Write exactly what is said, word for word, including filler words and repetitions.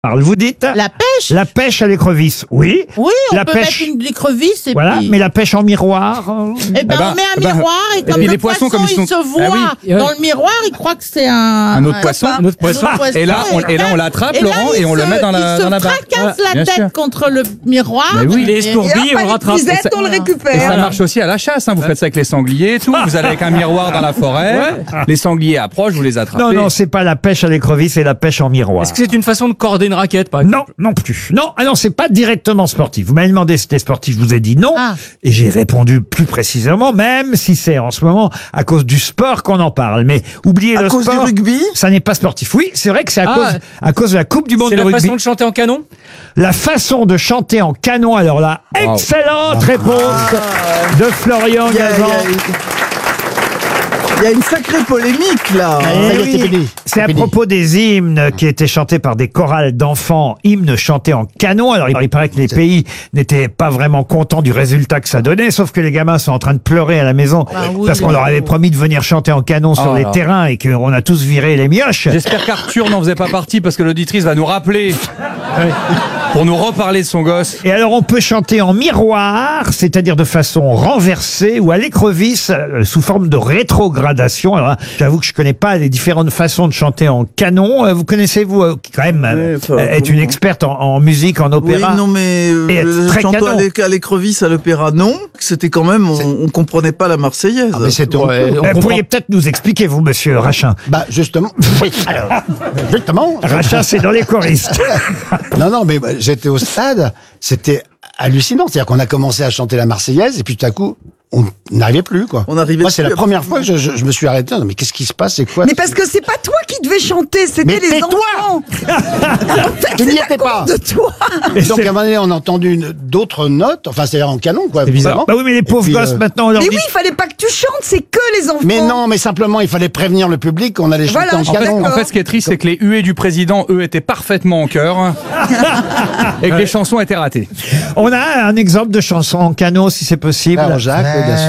parle. Vous dites La pêche. la pêche à l'écrevisse, oui. Oui, on La peut pêche- mettre une écrevisse et Voilà, puis... mais la pêche en miroir. euh, Eh ben, Eh ben, on met un eh ben, miroir et comme puis le les poissons, poisson, comme ils il sont- se voit Ah oui. dans le miroir, il croit que c'est un... Un autre poisson. copain. Un autre poisson. poisson. Et là, on- et là, on l'attrape, Et là, Laurent, il et on le se- met dans la- il dans la se barre. fracasse Voilà, la bien tête sûr. contre le miroir. Mais oui. Et- Les scourbilles, on rattrape. Et ça- on le Et ça récupère. marche aussi à la chasse, hein. Vous faites ça avec les sangliers et tout. Vous allez avec un miroir dans la forêt. Les sangliers approchent, vous les attrapez. Non, non, c'est pas la pêche à l'écrevisse, c'est la pêche en miroir. Est-ce que c'est une façon de corder une raquette, par exemple? Non, non plus. Non, ah non, c'est pas directement sportif. Vous m'avez demandé si c'était sportif, je vous ai dit non. Ah. Et j'ai répondu plus précisément, même si c'est en ce moment à cause du sport qu'on en parle. Mais oubliez À le cause du sport. rugby Ça n'est pas sportif. Oui, c'est vrai que c'est à, Ah. cause, à cause de la Coupe du Monde C'est de la rugby. façon de chanter en canon? La façon de chanter en canon. Alors là, Wow. excellente réponse de Florian Il y a- il y Gazan. a- il y a une sacrée polémique là. Eh oui, c'est à propos des hymnes qui étaient chantés par des chorales d'enfants, hymnes chantés en canon. Alors, il paraît que les pays n'étaient pas vraiment contents du résultat que ça donnait, sauf que les gamins sont en train de pleurer à la maison Ah oui, parce qu'on oui. leur avait promis de venir chanter en canon sur Oh les là. terrains et qu'on a tous viré les mioches. J'espère qu'Arthur n'en faisait pas partie parce que l'auditrice va nous rappeler pour nous reparler de son gosse. Et alors, on peut chanter en miroir, c'est-à-dire de façon renversée ou à l'écrevisse, euh, sous forme de rétrogradation. Alors, là, j'avoue que je connais pas les différentes façons de chanter en canon. Euh, Vous connaissez, vous, euh, qui quand même euh, Ouais, enfin, euh, êtes une bon. experte en, en musique, en Oui, opéra. non, mais euh, Et le très chanteur canon. à l'é- à l'écrevisse à l'opéra, non. C'était quand même, on, on comprenait pas la Marseillaise. Ah, mais c'est Ouais, on Euh, comprend. pourriez peut-être nous expliquer, vous, monsieur Rachin. Bah justement, oui, alors, justement. Rachin, c'est dans les choristes. Non, non, mais bah, j'étais au stade, c'était hallucinant. C'est-à-dire qu'on a commencé à chanter la Marseillaise et puis tout à coup, on n'arrivait plus, quoi. On n'arrivait Moi, c'est la plus à- première fois que je, je- je me suis arrêté. Non, mais qu'est-ce qui se passe? C'est quoi? Mais parce que c'est pas toi qui devais chanter, c'était Mais les tais-toi enfants. Tu n'y étais pas. De toi. Et donc, à un moment donné, on a entendu une- d'autres notes, enfin, c'est-à-dire en canon, quoi. C'est bizarre. vraiment. Bah oui, mais les pauvres puis, gosses, euh, maintenant, on leur Mais dit... oui, il fallait pas que tu chantes, c'est que les enfants. Mais non, mais simplement, il fallait prévenir le public qu'on allait chanter Voilà, en je En fait, canon. en fait, ce qui est triste, c'est que les huées du président, eux, étaient parfaitement en chœur et que les chansons étaient ratées. On a un exemple de chanson en canon, si c'est possible. Alors, Jacques, oui, bien sûr.